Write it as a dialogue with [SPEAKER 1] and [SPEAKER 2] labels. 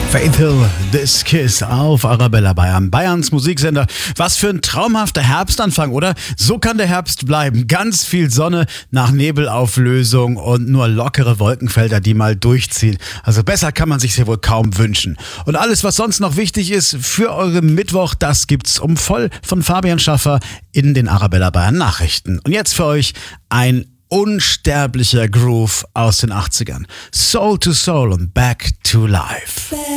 [SPEAKER 1] Faith Hill, This Kiss auf Arabella Bayern, Bayerns Musiksender. Was für ein traumhafter Herbstanfang, oder? So kann der Herbst bleiben. Ganz viel Sonne nach Nebelauflösung und nur lockere Wolkenfelder, die mal durchziehen. Also besser kann man sich ja wohl kaum wünschen. Und alles, was sonst noch wichtig ist für euren Mittwoch, das gibt's voll von Fabian Schaffer in den Arabella Bayern Nachrichten. Und jetzt für euch ein unsterblicher Groove aus den 80ern. Soul to Soul und Back to Life.